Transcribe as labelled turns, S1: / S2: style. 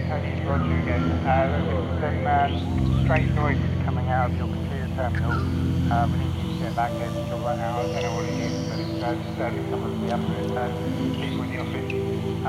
S1: Tony, it's Roger again. There's some strange noises coming out of your computer terminal. We need you to get back there to sort that out. I don't know what it is, but it's certainly some of the other people in the office